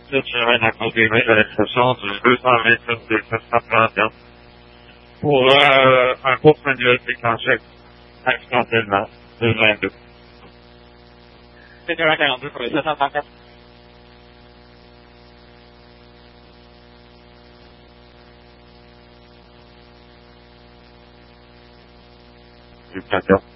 cette semaine à confirmer la l'exception du 229 231 pour un course manuel déclenché accidentellement 2022. C'est 42 pour les 734. Du 14.